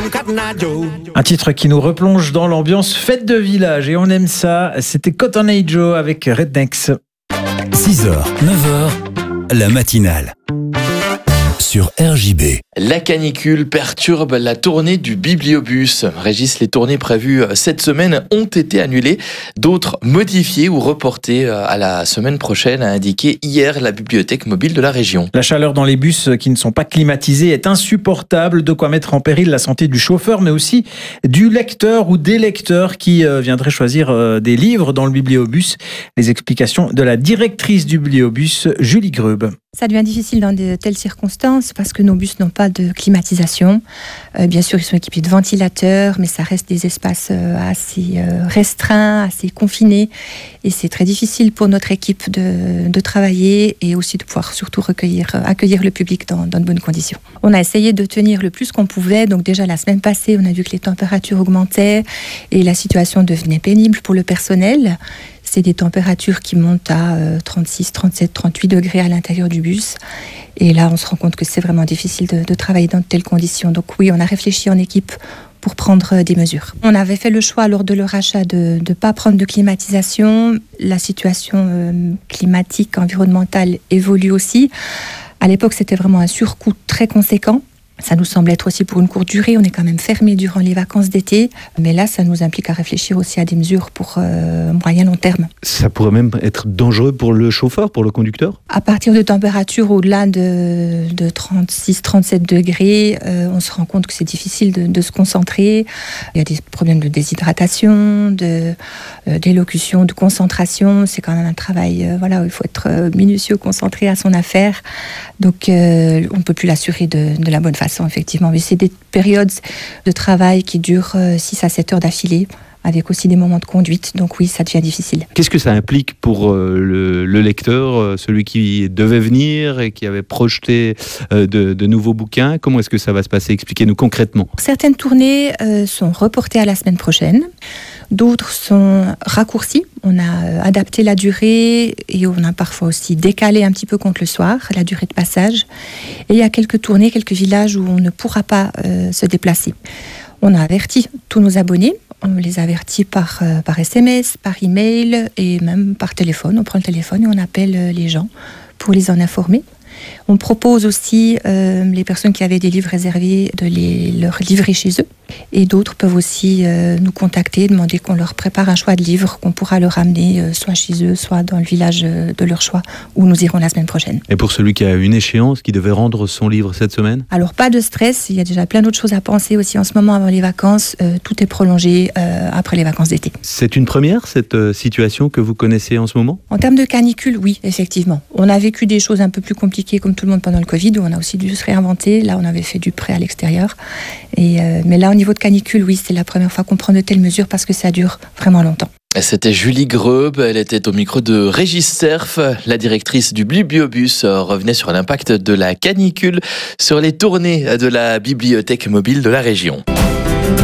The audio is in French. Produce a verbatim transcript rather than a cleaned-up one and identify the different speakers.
Speaker 1: Un titre qui nous replonge dans l'ambiance fête de village et on aime ça. C'était Cotton Eye Joe avec Rednecks.
Speaker 2: six heures, neuf heures, la matinale sur R J B.
Speaker 3: La canicule perturbe la tournée du Bibliobus. Régis, les tournées prévues cette semaine ont été annulées, d'autres modifiées ou reportées à la semaine prochaine, a indiqué hier la bibliothèque mobile de la région.
Speaker 1: La chaleur dans les bus qui ne sont pas climatisés est insupportable, de quoi mettre en péril la santé du chauffeur, mais aussi du lecteur ou des lecteurs qui viendraient choisir des livres dans le Bibliobus. Les explications de la directrice du Bibliobus, Julie Grub.
Speaker 4: Ça devient difficile dans de telles circonstances parce que nos bus n'ont pas de climatisation. Euh, bien sûr, ils sont équipés de ventilateurs, mais ça reste des espaces euh, assez euh, restreints, assez confinés. Et c'est très difficile pour notre équipe de, de travailler et aussi de pouvoir surtout recueillir, euh, accueillir le public dans, dans de bonnes conditions. On a essayé de tenir le plus qu'on pouvait. Donc déjà la semaine passée, on a vu que les températures augmentaient et la situation devenait pénible pour le personnel. C'est des températures qui montent à trente-six, trente-sept, trente-huit degrés à l'intérieur du bus. Et là, on se rend compte que c'est vraiment difficile de, de travailler dans de telles conditions. Donc oui, on a réfléchi en équipe pour prendre des mesures. On avait fait le choix lors de leur achat de ne pas prendre de climatisation. La situation euh, climatique, environnementale évolue aussi. À l'époque, c'était vraiment un surcoût très conséquent. Ça nous semble être aussi pour une courte durée. On est quand même fermé durant les vacances d'été. Mais là, ça nous implique à réfléchir aussi à des mesures pour euh, moyen-long terme.
Speaker 5: Ça pourrait même être dangereux pour le chauffeur, pour le conducteur ?
Speaker 4: À partir de températures au-delà de, de trente-six, trente-sept degrés, euh, on se rend compte que c'est difficile de, de se concentrer. Il y a des problèmes de déshydratation, de, euh, d'élocution, de concentration. C'est quand même un travail euh, voilà, où il faut être euh, minutieux, concentré à son affaire. Donc, euh, on ne peut plus l'assurer de, de la bonne façon. Effectivement, mais c'est des périodes de travail qui durent six à sept heures d'affilée, avec aussi des moments de conduite. Donc oui, ça devient difficile.
Speaker 5: Qu'est-ce que ça implique pour euh, le, le lecteur, euh, celui qui devait venir et qui avait projeté euh, de, de nouveaux bouquins ? Comment est-ce que ça va se passer ? Expliquez-nous concrètement.
Speaker 4: Certaines tournées euh, sont reportées à la semaine prochaine. D'autres sont raccourcies. On a adapté la durée et on a parfois aussi décalé un petit peu contre le soir, la durée de passage. Et il y a quelques tournées, quelques villages où on ne pourra pas euh, se déplacer. On a averti tous nos abonnés. On les avertit par, euh, par S M S, par email et même par téléphone. On prend le téléphone et on appelle les gens pour les en informer. On propose aussi euh, les personnes qui avaient des livres réservés de les leur livrer chez eux. Et d'autres peuvent aussi euh, nous contacter, demander qu'on leur prépare un choix de livres qu'on pourra leur amener euh, soit chez eux, soit dans le village euh, de leur choix où nous irons la semaine prochaine.
Speaker 5: Et pour celui qui a une échéance, qui devait rendre son livre cette semaine ?
Speaker 4: Alors pas de stress, il y a déjà plein d'autres choses à penser aussi en ce moment avant les vacances. Euh, tout est prolongé euh, après les vacances d'été. C'est
Speaker 5: une première, cette euh, situation que vous connaissez en ce moment ?
Speaker 4: En termes de canicule, oui, effectivement. On a vécu des choses un peu plus compliquées comme tout le monde pendant le Covid, où on a aussi dû se réinventer. Là, on avait fait du prêt à l'extérieur. Et, euh, mais là, au niveau de canicule, oui, c'est la première fois qu'on prend de telles mesures parce que ça dure vraiment longtemps.
Speaker 3: C'était Julie Grub, elle était au micro de Régis Cerf. La directrice du Bibliobus revenait sur l'impact de la canicule sur les tournées de la bibliothèque mobile de la région.